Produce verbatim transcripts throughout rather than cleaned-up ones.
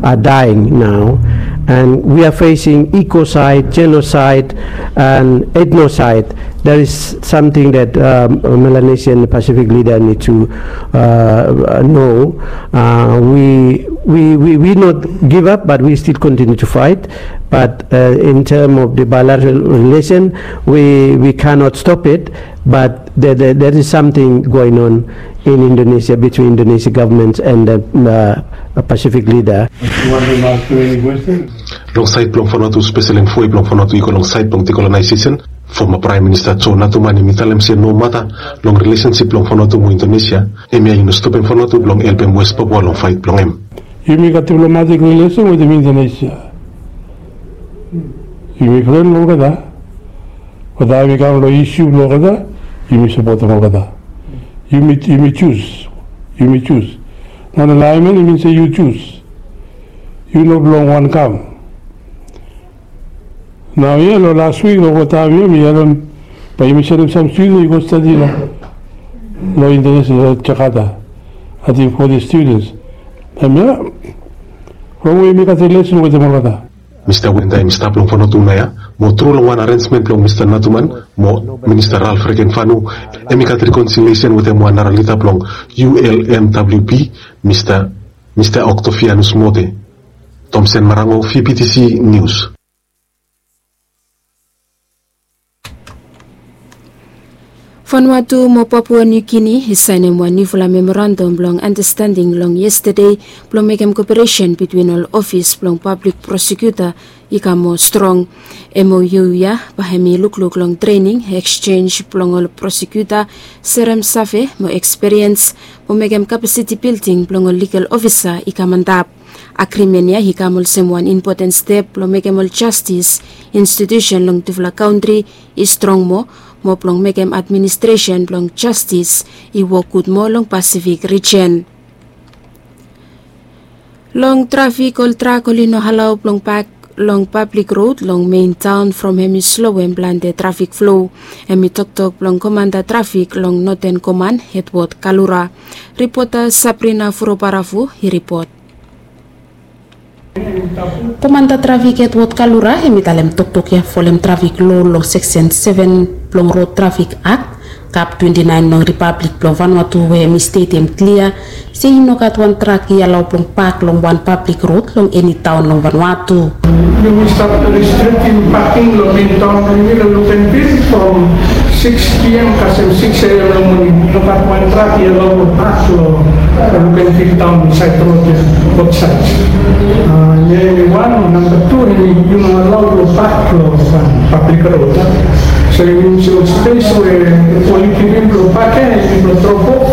are dying now. And we are facing ecocide, genocide, and ethnocide. There is something that um, Melanesian Pacific leader need to uh, know. Uh, we, we, we, we not give up, but we still continue to fight. But uh, in terms of the bilateral relation, we, we cannot stop it. But there, there, there is something going on in Indonesia between Indonesian government and the uh, Pacific leader. Long side plong fonotu special envoy plong fonotu iko long side plong decolonization former Prime Minister John Natumani mitalem se no mata long relationship plong fonotu mu Indonesia emia ino stopen fonotu plong L P M West Papua long fight plong em. You make a diplomatic relation with Indonesia. You make friend lo kada. Wada we kan lo issue lo kada. You may support lo kada. You may you may choose. You may choose. Not alignment, it means say you choose. You no belong one come. Now, yeah, last week, lo what time you me, um, but you said some students you go study lo, lo Indonesia, Jakarta. I think for the students. And yeah, when we make a relation with them over Mister Wendai Mister Plong Fonotu Naya, mo true long one arrangement plong Mister Natuman, mo Minister Ralph Regenfanu, emikat reconciliation with them one naralita plong U L M W P, Mister Mister Octavianus Mote. Thompson Marango, V P T C News. Vanuatu mo Papua New Guinea is signing one new memorandum long understanding long yesterday plong megam cooperation between all office plong public prosecutor ika mo strong M O U ya pahemi lukluk long training exchange plong all prosecutor serem safe mo experience mo megam capacity building plong all legal officer ika mantap. Agreement ya hikamol sem one important step plong megam all justice institution long tifla country is strong mo mo plong megam administration plong justice i wokut mo long Pacific region. Long traffic ol trakoli no halaw plong pak long public road long main town from hemi slow and blande traffic flow hemi tok tok plong commander traffic long Northern Command Headward Kalura. Reporter Sabrina Furoparafu hi report. Komanda traffic Edward Kalura hemi talem tok tok ya folem traffic law long section seven plong road traffic act cap twenty-nine long Republic plong Vanuatu we hemi stadium clear say inokat one track ya law plong park long one public road long any town long Vanuatu. You will start restricting parking long in town and you will open this from six p m kasem six a m long inokat one track ya law plong park long open this town side road both sides. Jadi one, number two, you know, allow to park on public road. So you should space where the police people park and people drop off.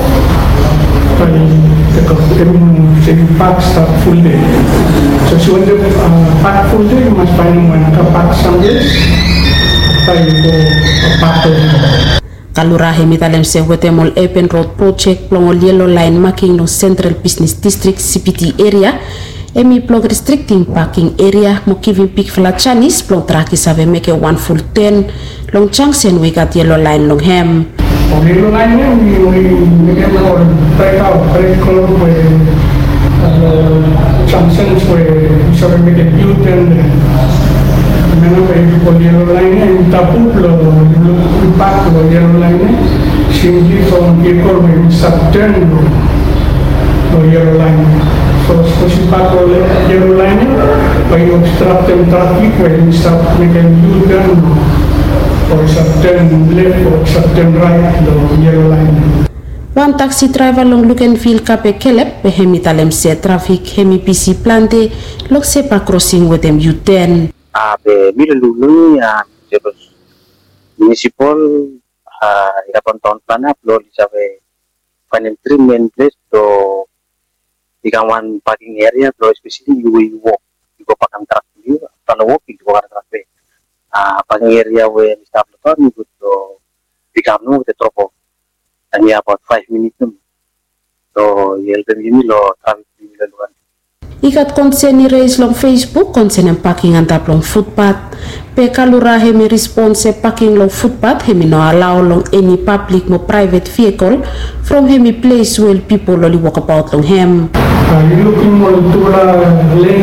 Because the park start full day. So if you want to park full day, you must find one to park somewhere. So you go park on. Kalura hemi talem se wetemol open road project plong yellow line marking no Central Business District C B T area. Emi plong restricting parking area mo giving big flat Chinese plong traki save make one full turn long junction we got yellow line long hem. On yellow line we we make a break out break color where junctions where we sort of make a U-turn. Mana on yellow line and tapu lo we park on yellow line simply from vehicle we start turn on yellow line. So, si park on yellow line, by obstructing traffic, when you start making U-turn, or start turn left, or start turn right, the yellow line. One taxi driver long look and feel kape kelep, be hemi talem se traffic, hemi P C plante, lok sepa crossing with them U-turn. Ah, be milululu ya, terus municipal, ah, ilapan tahun plana, belum dicapai financial main place to Ikan one parking area, bro, especially you will walk. You go park and truck you, kalau walk you go park truck way. Ah, parking area where we start the car, you go to become no the drop off. And yeah, about five minutes. So you'll be in the traffic. Ikat konsen ni raise long Facebook konsen yang parking antap long footpath. Pe Kalura hemi response parking long footpath hemi no allow long any public mo private vehicle from hemi place where people only walk about long hem. Uh, you looking more to the lane